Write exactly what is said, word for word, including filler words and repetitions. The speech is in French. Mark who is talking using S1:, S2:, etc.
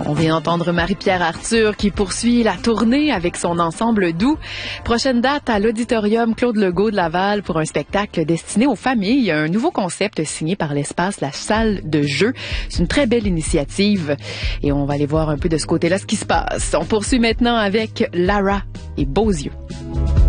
S1: On vient d'entendre Marie-Pierre Arthur qui poursuit la tournée avec son ensemble doux. Prochaine date à l'Auditorium Claude Legault de Laval pour un spectacle destiné aux familles. Un nouveau concept signé par l'Espace, la salle de jeu. C'est une très belle initiative et on va aller voir un peu de ce côté-là ce qui se passe. On poursuit maintenant avec Lara et Beaux yeux.